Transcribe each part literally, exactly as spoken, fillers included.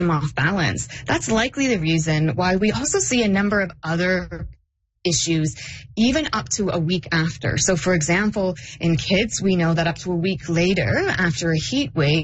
off balance. That's likely the reason why we also see a number of other issues even up to a week after. So for example, in kids, we know that up to a week later, after a heat wave,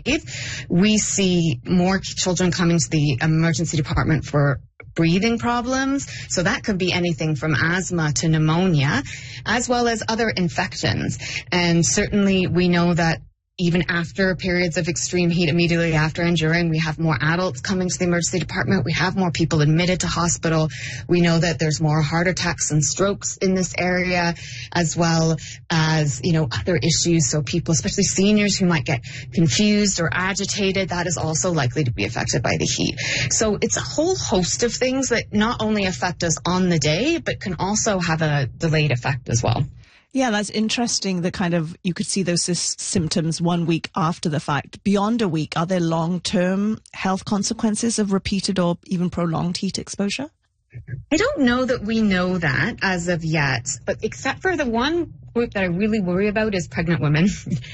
we see more children coming to the emergency department for breathing problems. So that could be anything from asthma to pneumonia, as well as other infections. And certainly we know that even after periods of extreme heat, immediately after and during, we have more adults coming to the emergency department. We have more people admitted to hospital. We know that there's more heart attacks and strokes in this area, as well as, you know, other issues. So people, especially seniors who might get confused or agitated, that is also likely to be affected by the heat. So it's a whole host of things that not only affect us on the day, but can also have a delayed effect as well. Yeah, that's interesting that kind of you could see those symptoms one week after the fact. Beyond a week, are there long-term health consequences of repeated or even prolonged heat exposure? I don't know that we know that as of yet, but except for the one group that I really worry about is pregnant women.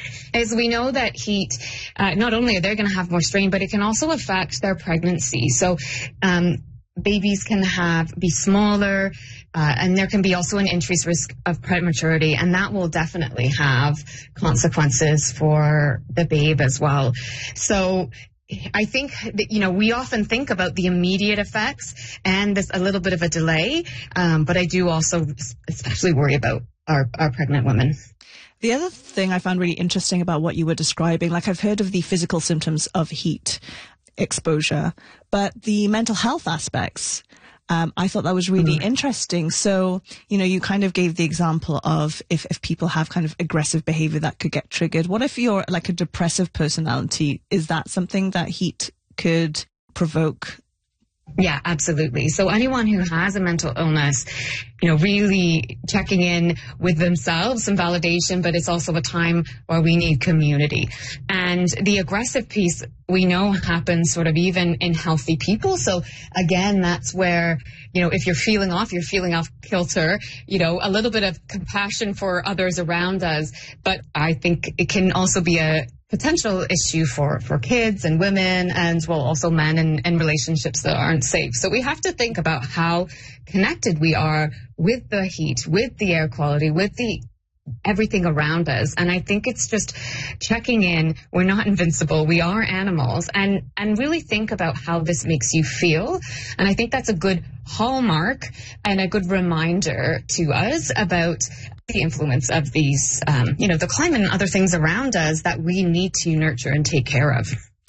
As we know that heat, uh, not only are they going to have more strain, but it can also affect their pregnancy. So um, babies can have be smaller, Uh, and there can be also an increased risk of prematurity, and that will definitely have consequences for the babe as well. So I think that, you know, we often think about the immediate effects and this a little bit of a delay, um, but I do also especially worry about our, our pregnant women. The other thing I found really interesting about what you were describing, like I've heard of the physical symptoms of heat exposure, but the mental health aspects, Um, I thought that was really mm. interesting. So, you know, you kind of gave the example of if, if people have kind of aggressive behavior that could get triggered. What if you're like a depressive personality? Is that something that heat could provoke? Yeah, absolutely. So anyone who has a mental illness, you know, really checking in with themselves, some validation, but it's also a time where we need community. And the aggressive piece we know happens sort of even in healthy people. So again, that's where, you know, if you're feeling off, you're feeling off kilter, you know, a little bit of compassion for others around us. But I think it can also be a potential issue for, for kids and women, and well, also men and, and relationships that aren't safe. So we have to think about how connected we are with the heat, with the air quality, with the everything around us. And I think it's just checking in. We're not invincible. We are animals, and, and really think about how this makes you feel. And I think that's a good hallmark and a good reminder to us about the influence of these, um, you know, the climate and other things around us that we need to nurture and take care of.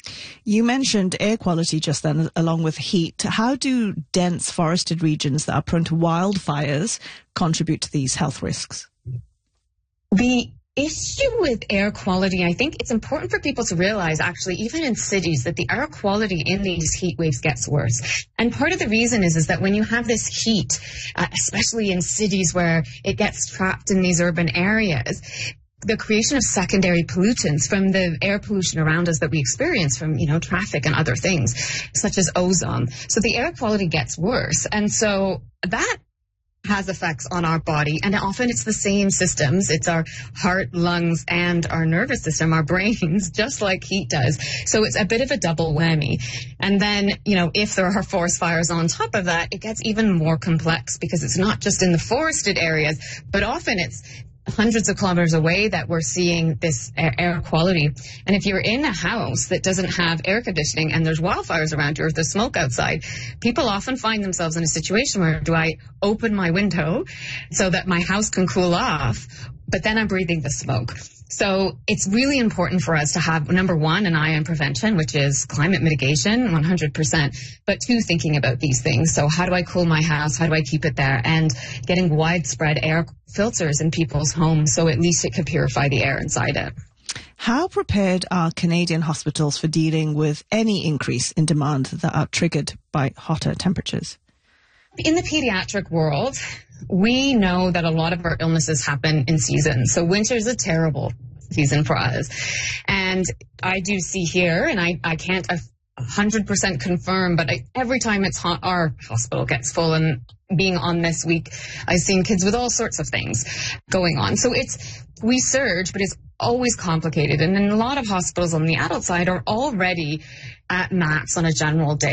You mentioned air quality just then, along with heat. How do dense forested regions that are prone to wildfires contribute to these health risks? The issue with air quality, I think it's important for people to realize, actually, even in cities, that the air quality in these heat waves gets worse. And part of the reason is, is that when you have this heat, uh, especially in cities where it gets trapped in these urban areas, the creation of secondary pollutants from the air pollution around us that we experience from, you know, traffic and other things, such as ozone. So the air quality gets worse. And so that has effects on our body, and often it's the same systems. It's our heart, lungs, and our nervous system, our brains, just like heat does. So it's a bit of a double whammy. And then, you know, if there are forest fires on top of that, it gets even more complex, because it's not just in the forested areas, but often it's hundreds of kilometers away that we're seeing this air quality. And if you're in a house that doesn't have air conditioning and there's wildfires around you or there's smoke outside, people often find themselves in a situation where, do I open my window so that my house can cool off, but then I'm breathing the smoke? So it's really important for us to have, number one, an eye on prevention, which is climate mitigation, one hundred percent. But two, thinking about these things. So how do I cool my house? How do I keep it there? And getting widespread air filters in people's homes, so at least it can purify the air inside it. How prepared are Canadian hospitals for dealing with any increase in demand that are triggered by hotter temperatures? In the pediatric world, we know that a lot of our illnesses happen in seasons. So winter is a terrible season for us. And I do see here, and I, I can't one hundred percent confirm, but I, every time it's hot, our hospital gets full. And being on this week, I've seen kids with all sorts of things going on. So it's, we surge, but it's always complicated. And in a lot of hospitals on the adult side are already at max on a general day.